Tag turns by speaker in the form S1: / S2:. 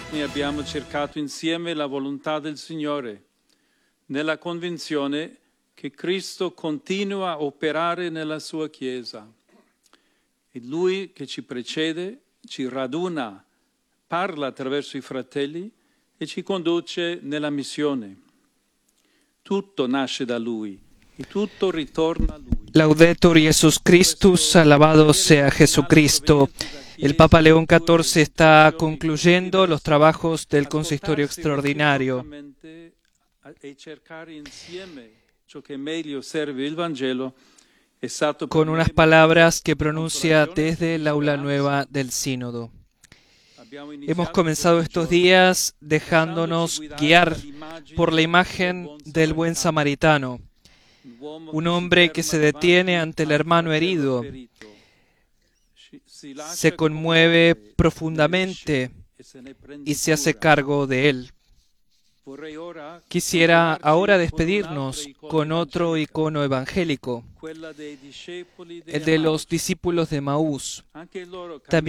S1: giorni abbiamo cercato insieme la volontà del Signore, nella convinzione che Cristo continua a operare nella sua Chiesa. E Lui che ci precede, ci raduna, parla attraverso i fratelli e ci conduce nella missione. Tutto nasce da Lui e tutto ritorna a Lui.
S2: Laudetur Jesus Christus, alabado sea Jesucristo. El Papa León XIV está concluyendo los trabajos del Consistorio Extraordinario. Con unas palabras que pronuncia desde el aula nueva del Sínodo. Hemos comenzado estos días dejándonos guiar por la imagen del buen samaritano, un hombre que se detiene ante el hermano herido, se conmueve profundamente y se hace cargo de él. Quisiera ahora despedirnos con otro icono evangélico, el de los discípulos de Maús. También